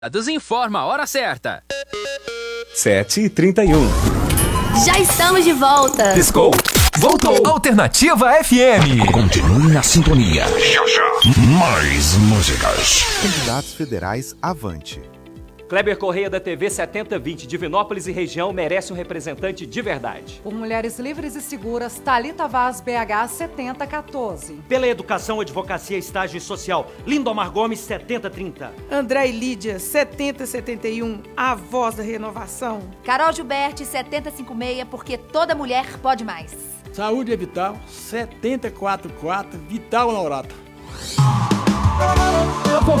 Informa a hora certa. 7h31. Já estamos de volta. Piscou. Voltou. Alternativa FM. Continue na sintonia. Já, já. Mais músicas. Candidatos federais avante. Kleber Correia da TV 7020, Divinópolis e região, merece um representante de verdade. Por Mulheres Livres e Seguras, Thalita Vaz, BH 7014. Pela Educação, Advocacia, Estágio e Social, Lindomar Gomes 7030. André e Lídia 7071, a voz da renovação. Carol Gilberti 7056, porque toda mulher pode mais. Saúde é Vital 7044, Vital Laurata.